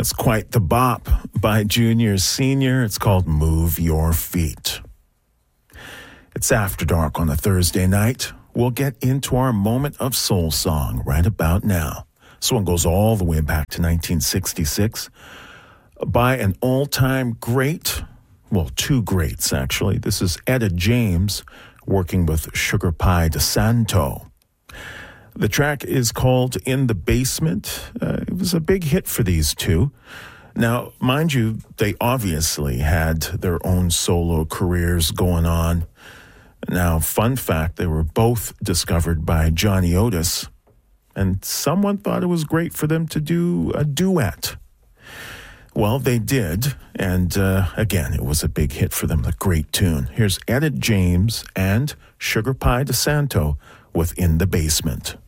That's quite the bop by Junior Senior. It's called Move Your Feet. It's After Dark on a Thursday night. We'll get into our moment of soul song right about now. This one goes all the way back to 1966 by an all-time great, well, two greats actually. This is Etta James working with Sugar Pie DeSanto. The track is called In the Basement. It was a big hit for these two. Now, mind you, they obviously had their own solo careers going on. Now, fun fact, they were both discovered by Johnny Otis, and someone thought it was great for them to do a duet. Well, they did, and again, it was a big hit for them, a great tune. Here's Etta James and Sugar Pie DeSanto with In the Basement.